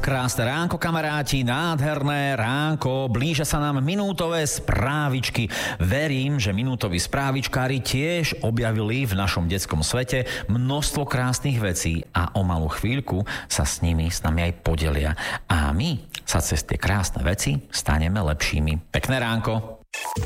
Krásne ránko, kamaráti, nádherné ránko, blížia sa nám minútové správičky. Verím, že minútoví správičkári tiež objavili v našom detskom svete množstvo krásnych vecí a o malú chvíľku sa s nami aj podelia. A my sa cez tie krásne veci staneme lepšími. Pekné ránko.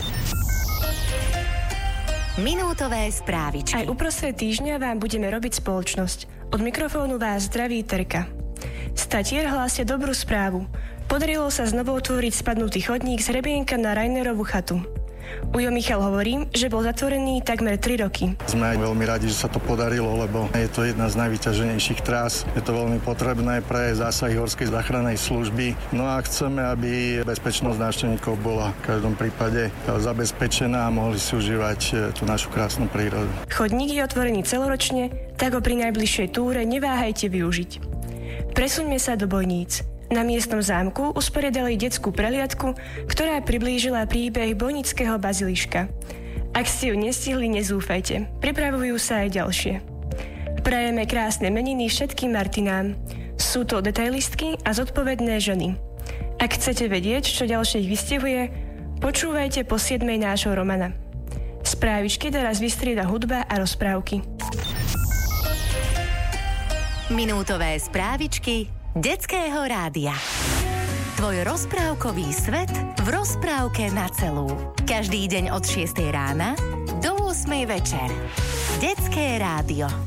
Minútové správičky. Aj uprostred týždňa vám budeme robiť spoločnosť. Od mikrofónu vás zdraví Terka. Statier hlásia dobrú správu. Podarilo sa znovu otvoriť spadnutý chodník z hrebienka na Rainerovú chatu. Ujo Michal hovorí, že bol zatvorený takmer 3 roky. Sme aj veľmi radi, že sa to podarilo, lebo je to jedna z najvyťaženejších trás. Je to veľmi potrebné pre zásahy Horskej záchrannej služby. No a chceme, aby bezpečnosť návštevníkov bola v každom prípade zabezpečená a mohli si užívať tú našu krásnu prírodu. Chodník je otvorený celoročne, tak ho pri najbližšej túre neváhajte využiť. Presuňme sa do Bojníc. Na miestnom zámku usporiadali detskú prehliadku, ktorá priblížila príbeh bojnického baziliška. Ak ste ju nestihli, nezúfajte. Pripravujú sa aj ďalšie. Prajeme krásne meniny všetkým Martinám. Sú to detailistky a zodpovedné ženy. Ak chcete vedieť, čo ďalšie ich vystihuje, počúvajte po 7. nášho romana. Správičky teraz vystrieda hudba a rozprávky. Minútové správičky Detského rádia. Tvoj rozprávkový svet v rozprávke na celú. Každý deň od 6 rána do 8 večer. Detské rádio.